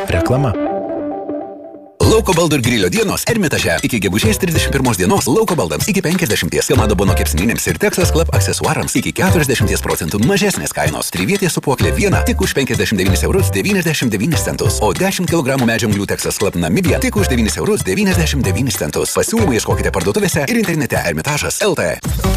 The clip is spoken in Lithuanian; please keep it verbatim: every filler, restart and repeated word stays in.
Reklama. Lauko baldų ir grilio dienos Ermitaže. Iki gegužės trisdešimt pirmos dienos lauko baldams iki penkiasdešimt, kamado bono kepsninėms ir Texas Club aksesuarams iki keturiasdešimt procentų mažesnės kainos. Trivietė supuoklė viena tik už penkiasdešimt devynis eurus devyniasdešimt devynis centus, o dešimt kilogramų medžianglių Texas Club Namibija tik už devynis eurus devyniasdešimt devynis centus. Pasiūlymų ieškokite parduotuvėse ir internete Ermitažas L T.